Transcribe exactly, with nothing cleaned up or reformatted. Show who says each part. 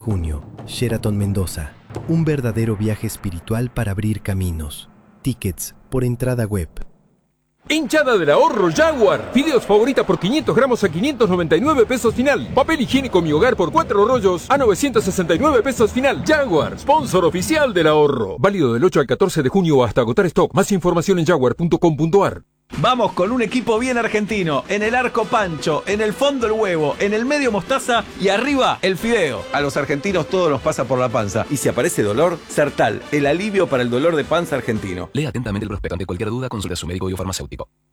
Speaker 1: junio, Sheraton Mendoza. Un verdadero viaje espiritual para abrir caminos. Tickets por entrada web.
Speaker 2: Hinchada del ahorro Jaguar. Fideos favorita por quinientos gramos a quinientos noventa y nueve pesos final. Papel higiénico Mi Hogar por cuatro rollos a novecientos sesenta y nueve pesos final. Jaguar, sponsor oficial del ahorro. Válido del ocho al catorce de junio hasta agotar stock. Más información en jaguar punto com punto ar.
Speaker 3: Vamos con un equipo bien argentino. En el arco Pancho, en el fondo el huevo, en el medio mostaza y arriba el fideo. A los argentinos todo nos pasa por la panza. Y si aparece dolor, Sertal, el alivio para el dolor de panza argentino.
Speaker 4: Lea atentamente el prospecto. Ante cualquier duda, consulte a su médico o farmacéutico.